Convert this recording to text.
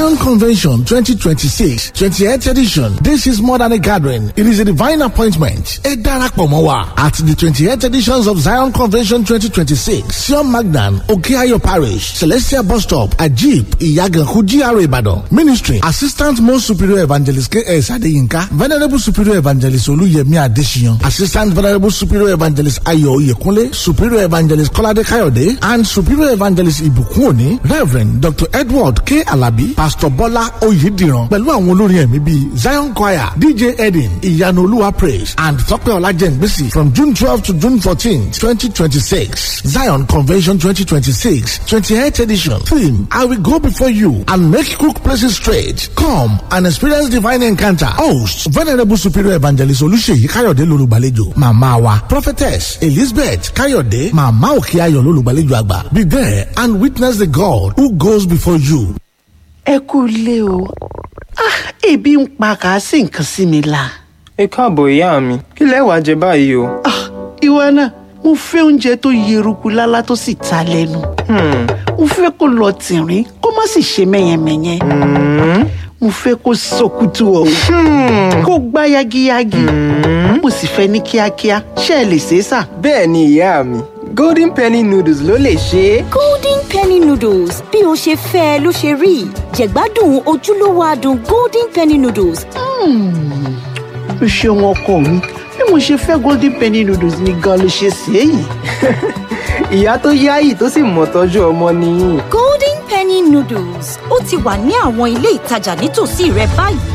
Zion Convention 2026, 28th edition. This is more than a gathering. It is a divine appointment. Ẹ darapọ̀ mọ́ wa at the 28th editions of Zion Convention 2026. Sion Magnan, Okeayo Parish, Celestial Bus Stop, Ajib, Iyaganku, GRA Ibadan. Ministry, Assistant Most Superior Evangelist K.S. Adeyinka, Venerable Superior Evangelist Oluyemi Adesina, Assistant Venerable Superior Evangelist Ayo Oyekunle, Superior Evangelist Kolade Kayode, and Superior Evangelist Ibukunoni, Reverend Dr. Edward K. Alabi, Pastor Bola Oyediran, pẹ̀lú àwọn olórin ẹ̀mí bíi Zion Choir, DJ Edin, Iyanoluwa Praise, and Tọ́pẹ́ Ọlájẹ́ngbèsì from June 12 to June 14, 2026. Zion Convention 2026, 28th edition. Theme: I will go before you and make crooked places straight. Come and experience divine encounter. Host: Venerable Superior Evangelist Olúṣèyí Káyọ̀dé lolùgbàlejò. Màmá wa Prophetess Elizabeth Káyọ̀dé, Màmá Òkèayọ̀ lolùgbàlejò àgbà. Be there and witness the God who goes before you. Ẹ kú ilé o. Ebi ń pa kà á sí nǹkan sí mi la. Ẹ káàbọ̀ ìyá mi, kí lẹ wá jẹ báyìí o? Ìwọ náà, mo fẹ́ oúnjẹ tó yeruku lálá tó sì ta lẹ́nu. Mo fẹ́ kó lọ tìrín, kó má sì ṣe mẹ́yẹmẹ́yẹ. Mo fẹ́ kó sọkútù ọ̀hún, kó gbá yagiyagi. Mo sì fẹ́ ní kíákíá. Ṣé ẹ lè ṣe é sà? Bẹ́ẹ̀ ni ìyá mi, Golden Penny Noodles ló lè ṣe é. Golden Penny Noodles bí o ṣe fẹ́ ló ṣe rí. Jẹ̀gbádùn ojúlówó adùn Golden Penny Noodles. O ṣeun ọkọ mi, bí mo ṣe fẹ́ Golden Penny Noodles ni gan ló ṣe ṣe é yìí. Ìyá tó yáyì tó sì mọ̀ tọ́jú ọmọ nìyí. Golden Penny Noodles ó ti wà ní àwọn ilé ìtajà nítòsí rẹ báyìí.